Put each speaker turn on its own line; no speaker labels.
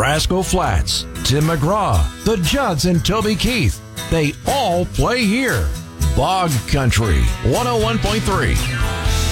Rascal Flats, Tim McGraw, the Judds and Toby Keith. They all play here. Bog Country 101.3.